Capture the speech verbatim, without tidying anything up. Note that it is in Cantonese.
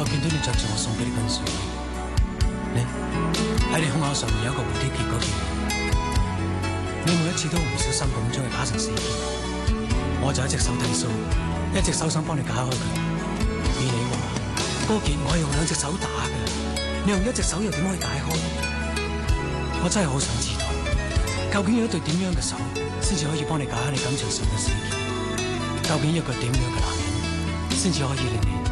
我見到你着住我送俾你嗰件睡衣，你喺你胸口上面有一個蝴蝶結嗰件，你每一次都唔小心咁將佢打成四件，我就一隻手剃鬚，一隻手想幫你解開佢。而你話嗰件我係用兩隻手打嘅，你用一隻手又點可以解開？我真係好想知道，究竟有一對點樣嘅手先至可以幫你解開你感情上嘅死結？究竟一個點樣嘅男人先至可以令你